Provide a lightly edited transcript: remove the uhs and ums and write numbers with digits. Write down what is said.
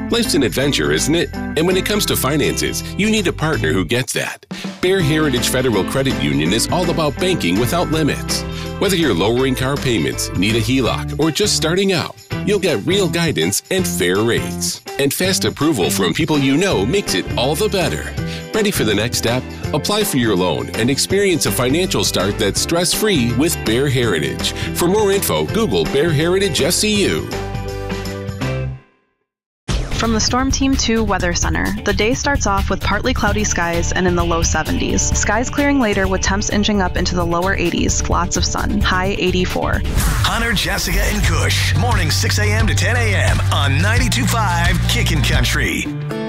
Life's an adventure, isn't it? And when it comes to finances, you need a partner who gets that. Bear Heritage Federal Credit Union is all about banking without limits. Whether you're lowering car payments, need a HELOC, or just starting out, you'll get real guidance and fair rates. And fast approval from people you know makes it all the better. Ready for the next step? Apply for your loan and experience a financial start that's stress-free with Bear Heritage. For more info, Google Bear Heritage SCU. From the Storm Team 2 Weather Center, the day starts off with partly cloudy skies and in the low 70s. Skies clearing later with temps inching up into the lower 80s. Lots of sun. High 84. Hunter, Jessica, and Kush. Morning 6 a.m. to 10 a.m. on 92.5 Kickin' Country.